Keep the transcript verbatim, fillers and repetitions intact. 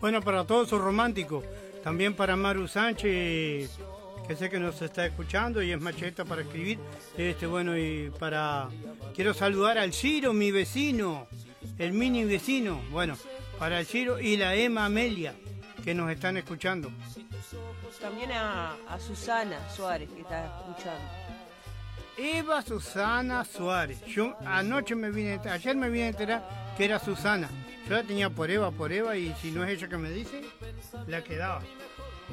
Bueno, para todos sus románticos, también para Maru Sánchez, que sé que nos está escuchando y es macheta para escribir. Este, bueno, y para... Quiero saludar al Ciro, mi vecino, el mini vecino. Bueno, para el Ciro y la Emma Amelia, que nos están escuchando. También a, a Susana Suárez, que está escuchando. Eva Susana Suárez. Yo anoche me vine, ayer me vine a enterar que era Susana. Yo la tenía por Eva, por Eva, y si no es ella que me dice, la quedaba.